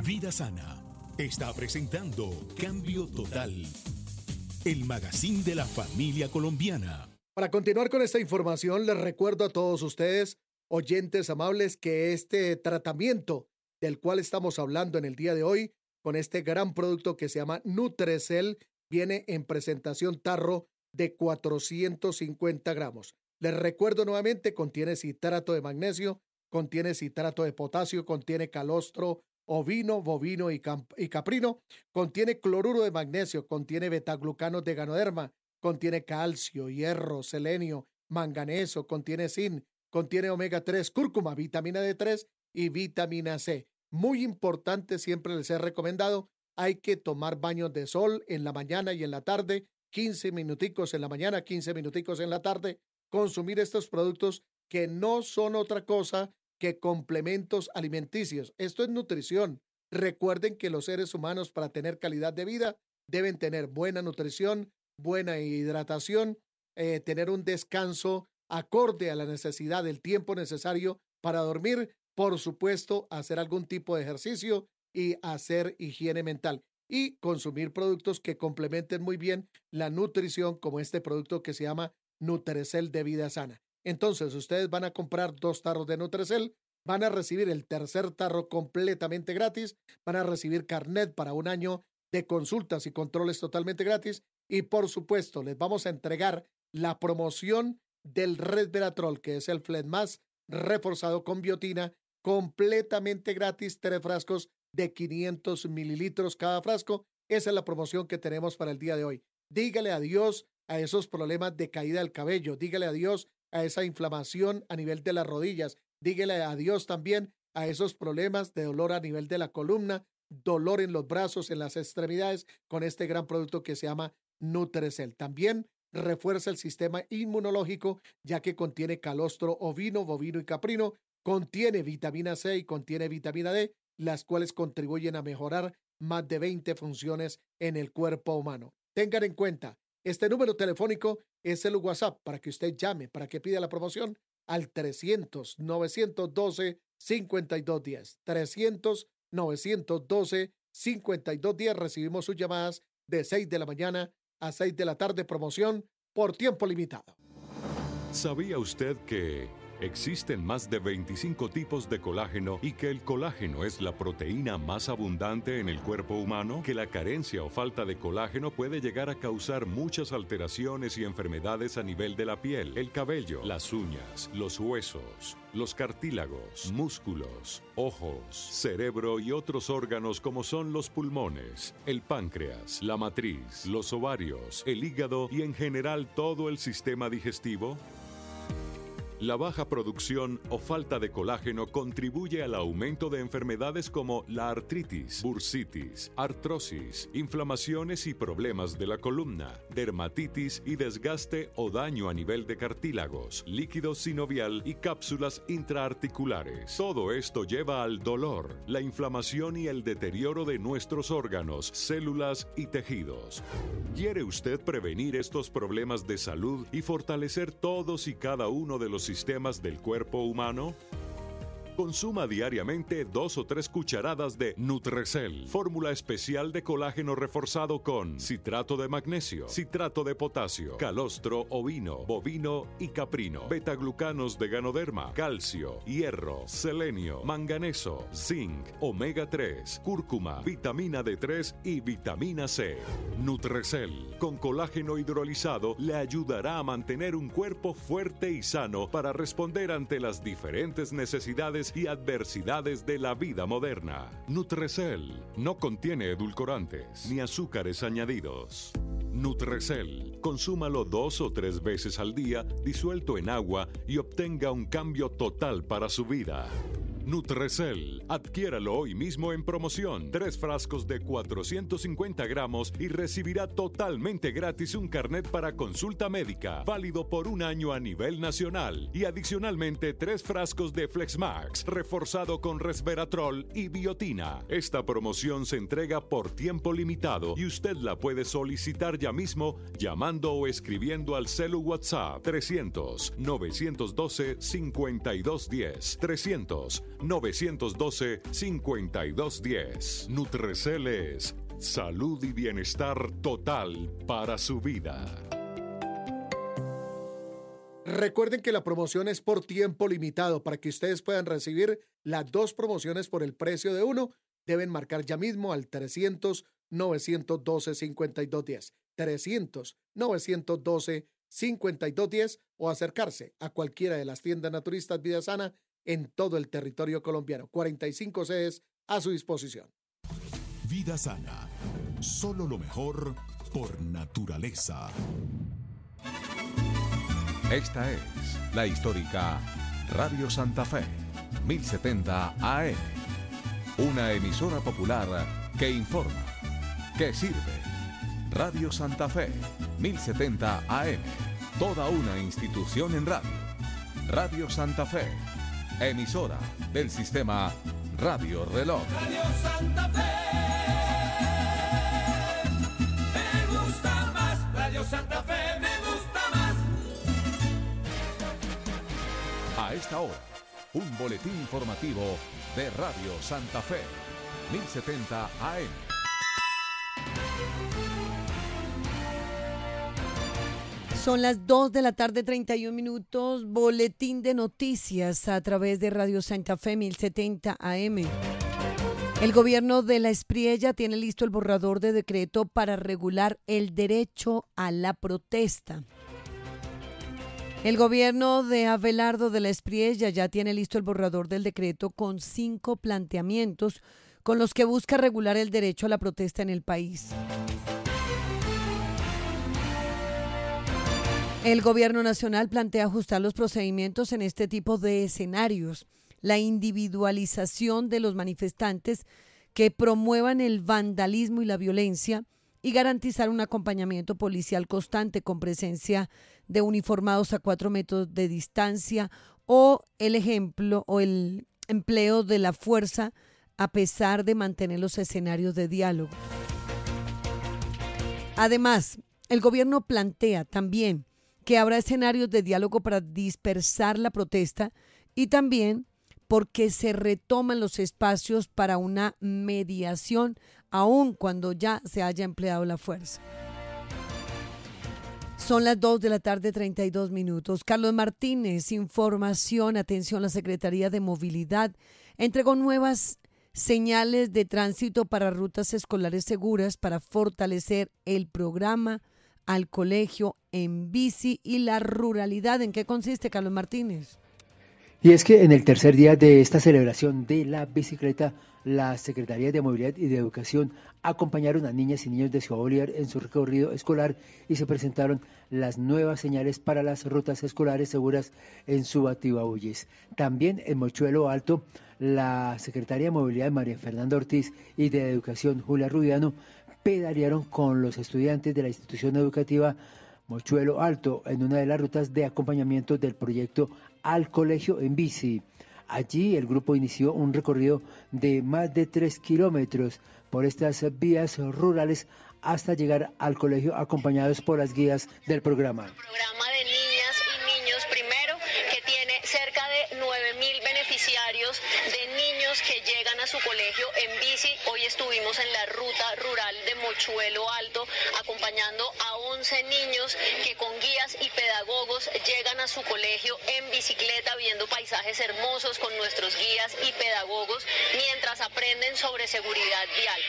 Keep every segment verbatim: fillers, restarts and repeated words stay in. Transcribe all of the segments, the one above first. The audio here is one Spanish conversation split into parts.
Vida Sana está presentando Cambio Total, el magazine de la familia colombiana. Para continuar con esta información, les recuerdo a todos ustedes, oyentes amables, que este tratamiento del cual estamos hablando en el día de hoy, con este gran producto que se llama Nutrecel, viene en presentación tarro de cuatrocientos cincuenta gramos. Les recuerdo nuevamente, contiene citrato de magnesio, contiene citrato de potasio, contiene calostro ovino, bovino y, y caprino, contiene cloruro de magnesio, contiene betaglucanos de ganoderma, contiene calcio, hierro, selenio, manganeso, contiene zinc, contiene omega tres, cúrcuma, vitamina D tres y vitamina C. Muy importante, siempre les he recomendado, hay que tomar baños de sol en la mañana y en la tarde, quince minuticos en la mañana, quince minuticos en la tarde, consumir estos productos que no son otra cosa que complementos alimenticios. Esto es nutrición. Recuerden que los seres humanos, para tener calidad de vida, deben tener buena nutrición, buena hidratación, eh, tener un descanso acorde a la necesidad del tiempo necesario para dormir, por supuesto, hacer algún tipo de ejercicio y hacer higiene mental y consumir productos que complementen muy bien la nutrición, como este producto que se llama Nutrecel de Vida Sana. Entonces, ustedes van a comprar dos tarros de Nutrecel, van a recibir el tercer tarro completamente gratis, van a recibir carnet para un año de consultas y controles totalmente gratis y, por supuesto, les vamos a entregar la promoción del Resveratrol, que es el Fledmas reforzado con biotina, completamente gratis, tres frascos de quinientos mililitros cada frasco. Esa es la promoción que tenemos para el día de hoy. Dígale adiós a esos problemas de caída del cabello, dígale adiós a esa inflamación a nivel de las rodillas, dígale adiós también a esos problemas de dolor a nivel de la columna, dolor en los brazos, en las extremidades, con este gran producto que se llama Nutrecel. También refuerza el sistema inmunológico, ya que contiene calostro ovino, bovino y caprino, contiene vitamina C y contiene vitamina D, las cuales contribuyen a mejorar más de veinte funciones en el cuerpo humano. Tengan en cuenta, este número telefónico es el WhatsApp para que usted llame, para que pida la promoción al trescientos, novecientos doce, cincuenta y dos diez. trescientos, novecientos doce, cincuenta y dos diez. Recibimos sus llamadas de seis de la mañana a seis de la tarde, promoción por tiempo limitado. ¿Sabía usted que existen más de veinticinco tipos de colágeno y que el colágeno es la proteína más abundante en el cuerpo humano? Que la carencia o falta de colágeno puede llegar a causar muchas alteraciones y enfermedades a nivel de la piel, el cabello, las uñas, los huesos, los cartílagos, músculos, ojos, cerebro y otros órganos como son los pulmones, el páncreas, la matriz, los ovarios, el hígado y en general todo el sistema digestivo. La baja producción o falta de colágeno contribuye al aumento de enfermedades como la artritis, bursitis, artrosis, inflamaciones y problemas de la columna, dermatitis y desgaste o daño a nivel de cartílagos, líquido sinovial y cápsulas intraarticulares. Todo esto lleva al dolor, la inflamación y el deterioro de nuestros órganos, células y tejidos. ¿Quiere usted prevenir estos problemas de salud y fortalecer todos y cada uno de los sistemas del cuerpo humano? Consuma diariamente dos o tres cucharadas de Nutrecel, fórmula especial de colágeno reforzado con citrato de magnesio, citrato de potasio, calostro ovino, bovino y caprino, betaglucanos de ganoderma, calcio, hierro, selenio, manganeso, zinc, omega tres, cúrcuma, vitamina D tres y vitamina C. Nutrecel, con colágeno hidrolizado, le ayudará a mantener un cuerpo fuerte y sano para responder ante las diferentes necesidades y adversidades de la vida moderna. Nutrecel no contiene edulcorantes ni azúcares añadidos. Nutrecel, consúmalo dos o tres veces al día, disuelto en agua y obtenga un cambio total para su vida. Nutrecel, adquiéralo hoy mismo en promoción. Tres frascos de cuatrocientos cincuenta gramos y recibirá totalmente gratis un carnet para consulta médica, válido por un año a nivel nacional. Y adicionalmente tres frascos de Flexmax, reforzado con Resveratrol y biotina. Esta promoción se entrega por tiempo limitado y usted la puede solicitar ya mismo llamando o escribiendo al celu WhatsApp trescientos, novecientos doce, cincuenta y dos diez. trescientos, nueve uno dos, cinco dos uno cero. Nutrecel es salud y bienestar total para su vida. Recuerden que la promoción es por tiempo limitado. Para que ustedes puedan recibir las dos promociones por el precio de uno, deben marcar ya mismo al trescientos, novecientos doce, cincuenta y dos diez. trescientos, novecientos doce, cincuenta y dos diez o acercarse a cualquiera de las tiendas naturistas Vida Sana en todo el territorio colombiano. cuarenta y cinco sedes a su disposición. Vida Sana. Solo lo mejor por naturaleza. Esta es la histórica Radio Santa Fe, mil setenta A M. Una emisora popular que informa, que sirve. Radio Santa Fe, mil setenta A M. Toda una institución en radio. Radio Santa Fe, emisora del sistema Radio Reloj. Radio Santa Fe, me gusta más. Radio Santa Fe, me gusta más. A esta hora, un boletín informativo de Radio Santa Fe, mil setenta A M. Son las dos de la tarde, treinta y un minutos, boletín de noticias a través de Radio Santa Fe mil setenta A M. El gobierno de la Espriella tiene listo el borrador de decreto para regular el derecho a la protesta. El gobierno de Abelardo de la Espriella ya tiene listo el borrador del decreto con cinco planteamientos con los que busca regular el derecho a la protesta en el país. El gobierno nacional plantea ajustar los procedimientos en este tipo de escenarios, la individualización de los manifestantes que promuevan el vandalismo y la violencia y garantizar un acompañamiento policial constante con presencia de uniformados a cuatro metros de distancia o el ejemplo o el empleo de la fuerza a pesar de mantener los escenarios de diálogo. Además, el gobierno plantea también que habrá escenarios de diálogo para dispersar la protesta y también porque se retoman los espacios para una mediación, aun cuando ya se haya empleado la fuerza. Son las dos de la tarde, treinta y dos minutos. Carlos Martínez, información, atención, la Secretaría de Movilidad entregó nuevas señales de tránsito para rutas escolares seguras para fortalecer el programa al colegio en bici y la ruralidad. ¿En qué consiste, Carlos Martínez? Y es que en el tercer día de esta celebración de la bicicleta, la Secretaría de Movilidad y de Educación acompañaron a niñas y niños de Ciudad Bolívar en su recorrido escolar y se presentaron las nuevas señales para las rutas escolares seguras en Subatibabuyes. También en Mochuelo Alto, la Secretaría de Movilidad María Fernanda Ortiz y de Educación Julia Rubiano pedalearon con los estudiantes de la institución educativa Mochuelo Alto en una de las rutas de acompañamiento del proyecto Al Colegio en Bici. Allí el grupo inició un recorrido de más de tres kilómetros por estas vías rurales hasta llegar al colegio acompañados por las guías del programa. El programa de niñas y niños primero, que tiene cerca de nueve mil beneficiarios de niños que llegan a su colegio en bici. Hoy estuvimos en la ruta rural de Mochuelo Alto acompañando a once niños que con guías y pedagogos llegan a su colegio en bicicleta viendo paisajes hermosos con nuestros guías y pedagogos mientras aprenden sobre seguridad vial.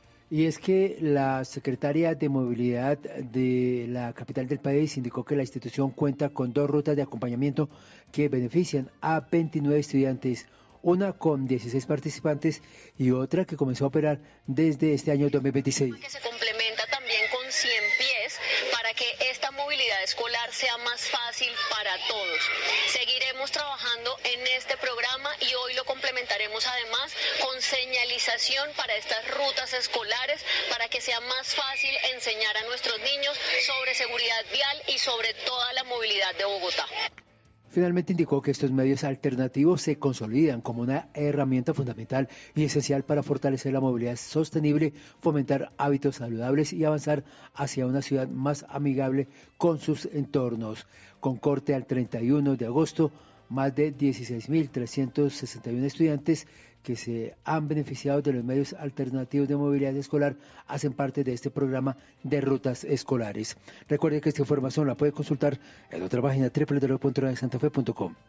Y es que la secretaria de Movilidad de la capital del país indicó que la institución cuenta con dos rutas de acompañamiento que benefician a veintinueve estudiantes, una con dieciséis participantes y otra que comenzó a operar desde este año dos mil veintiséis. Que se complementa también con cien pies para que esta movilidad escolar sea más fácil para todos. Seguiremos trabajando en este programa y hoy lo complementaremos además con señalización para estas rutas escolares para que sea más fácil enseñar a nuestros niños sobre seguridad vial y sobre toda la movilidad de Bogotá. Finalmente indicó que estos medios alternativos se consolidan como una herramienta fundamental y esencial para fortalecer la movilidad sostenible, fomentar hábitos saludables y avanzar hacia una ciudad más amigable con sus entornos. Con corte al treinta y uno de agosto, más de dieciséis mil trescientos sesenta y uno estudiantes que se han beneficiado de los medios alternativos de movilidad escolar hacen parte de este programa de rutas escolares. Recuerde que esta información la puede consultar en nuestra página doble u doble u doble u punto radio santa fe punto com.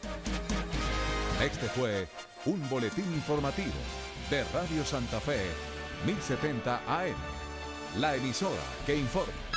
Este fue un boletín informativo de Radio Santa Fe mil setenta A M, la emisora que informa.